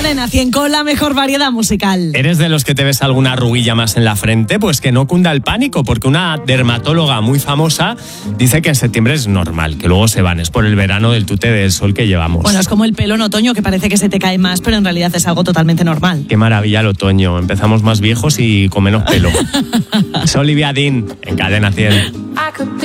Cadena 100 con la mejor variedad musical. ¿Eres de los que te ves alguna arruguilla más en la frente? Pues que no cunda el pánico, porque una dermatóloga muy famosa dice que en septiembre es normal, que luego se van. Es por el verano del tute del sol que llevamos. Bueno, es como el pelo en otoño, que parece que se te cae más, pero en realidad es algo totalmente normal. Qué maravilla el otoño. Empezamos más viejos y con menos pelo. Soy Olivia Dean en Cadena 100.